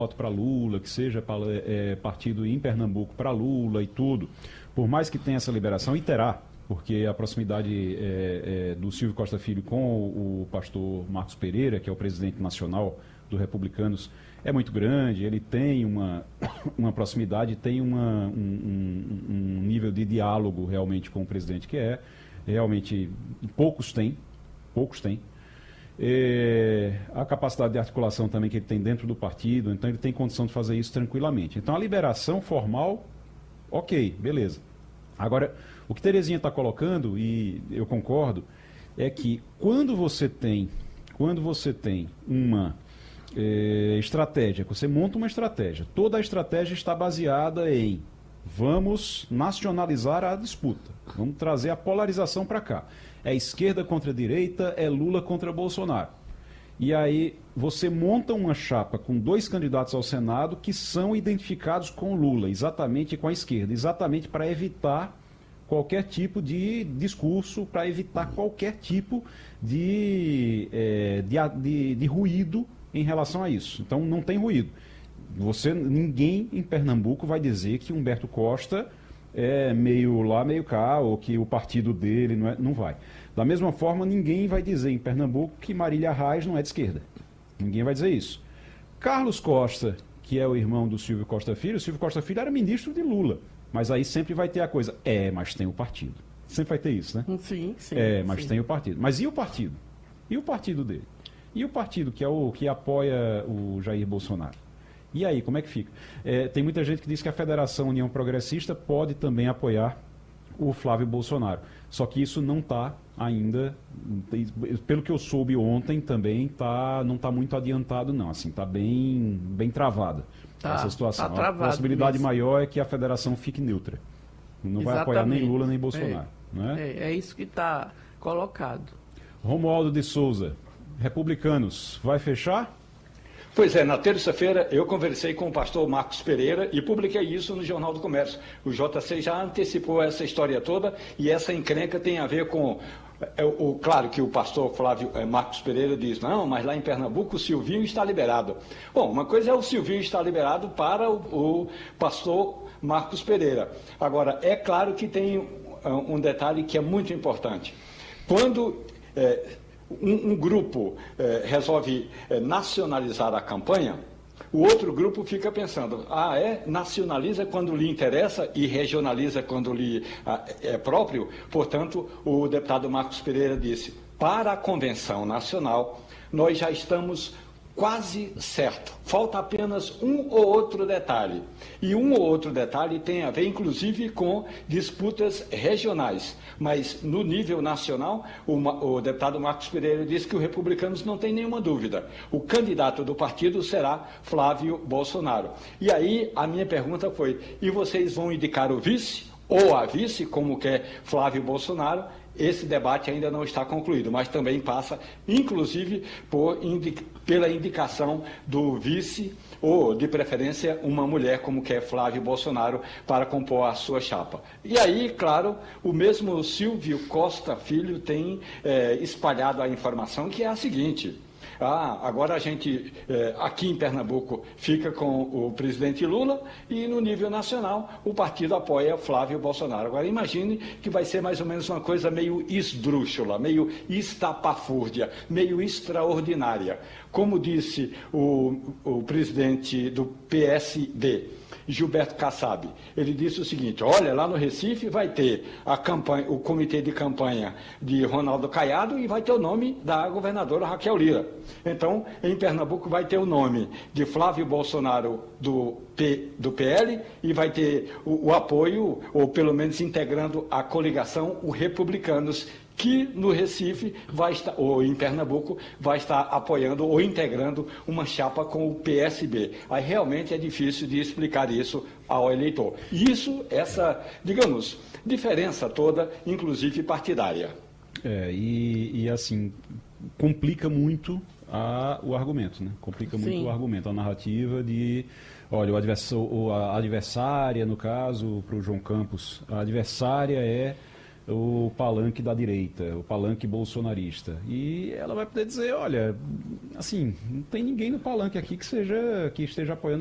voto para Lula, que seja partido em Pernambuco para Lula e tudo, por mais que tenha essa liberação, e terá, porque a proximidade do Silvio Costa Filho com o pastor Marcos Pereira, que é o presidente nacional do Republicanos, é muito grande, ele tem uma proximidade, tem um nível de diálogo realmente com o presidente que realmente poucos têm. A capacidade de articulação também que ele tem dentro do partido, então ele tem condição de fazer isso tranquilamente. Então a liberação formal, ok, beleza. Agora, o que Terezinha está colocando, e eu concordo, é que quando você tem uma estratégia, você monta uma estratégia, toda a estratégia está baseada em vamos nacionalizar a disputa, vamos trazer a polarização para cá. É esquerda contra direita, é Lula contra Bolsonaro. E aí você monta uma chapa com 2 candidatos ao Senado que são identificados com Lula, exatamente com a esquerda, exatamente para evitar qualquer tipo de discurso, para evitar qualquer tipo de ruído em relação a isso. Então não tem ruído. Ninguém em Pernambuco vai dizer que Humberto Costa é meio lá, meio cá, ou que o partido dele não vai. Da mesma forma, ninguém vai dizer em Pernambuco que Marília Reis não é de esquerda. Ninguém vai dizer isso. Carlos Costa, que é o irmão do Silvio Costa Filho, o Silvio Costa Filho era ministro de Lula. Mas aí sempre vai ter a coisa, mas tem o partido. Sempre vai ter isso, né? Sim. Mas sim. tem o partido. Mas e o partido? E o partido dele? E o partido que é o que apoia o Jair Bolsonaro? E aí, como é que fica? Tem muita gente que diz que a Federação União Progressista pode também apoiar o Flávio Bolsonaro. Só que isso não está ainda, pelo que eu soube ontem também, não está muito adiantado não, assim, está bem travada essa situação. Tá travado, a possibilidade mesmo. maior é que a federação fique neutra. Não vai apoiar nem Lula nem Bolsonaro. É isso que está colocado. Romualdo de Souza, Republicanos, vai fechar? Pois é, na terça-feira eu conversei com o pastor Marcos Pereira e publiquei isso no Jornal do Comércio. O JC já antecipou essa história toda e essa encrenca tem a ver com... claro que o pastor Marcos Pereira diz, não, mas lá em Pernambuco o Silvinho está liberado. Bom, uma coisa é o Silvinho estar liberado para o pastor Marcos Pereira. Agora, é claro que tem um detalhe que é muito importante. Quando... um grupo resolve nacionalizar a campanha, o outro grupo fica pensando, nacionaliza quando lhe interessa e regionaliza quando lhe é próprio. Portanto, o deputado Marcos Pereira disse, para a convenção nacional, nós já estamos quase certo. Falta apenas um ou outro detalhe. E um ou outro detalhe tem a ver, inclusive, com disputas regionais. Mas, no nível nacional, o deputado Marcos Pereira disse que os republicanos não têm nenhuma dúvida. O candidato do partido será Flávio Bolsonaro. E aí, a minha pergunta foi, e vocês vão indicar o vice? Ou a vice, como quer Flávio Bolsonaro? Esse debate ainda não está concluído, mas também passa, inclusive, pela indicação do vice, ou, de preferência, uma mulher como quer Flávio Bolsonaro, para compor a sua chapa. E aí, claro, o mesmo Silvio Costa Filho tem espalhado a informação que é a seguinte... agora a gente, aqui em Pernambuco, fica com o presidente Lula e no nível nacional o partido apoia Flávio Bolsonaro. Agora imagine que vai ser mais ou menos uma coisa meio esdrúxula, meio estapafúrdia, meio extraordinária. Como disse o presidente do PSD, Gilberto Kassab, ele disse o seguinte, olha, lá no Recife vai ter o comitê de campanha de Ronaldo Caiado e vai ter o nome da governadora Raquel Lira. Então, em Pernambuco vai ter o nome de Flávio Bolsonaro do PL e vai ter o apoio, ou pelo menos integrando a coligação, o Republicanos, que no Recife vai estar, ou em Pernambuco, vai estar apoiando ou integrando uma chapa com o PSB. Aí realmente é difícil de explicar isso ao eleitor. E essa, digamos, diferença toda, inclusive partidária. E assim, complica muito o argumento, né? Complica muito o argumento, a narrativa de... Olha, a adversária, no caso, para o João Campos, a adversária é o palanque da direita, o palanque bolsonarista. E ela vai poder dizer, olha, assim, não tem ninguém no palanque aqui que esteja apoiando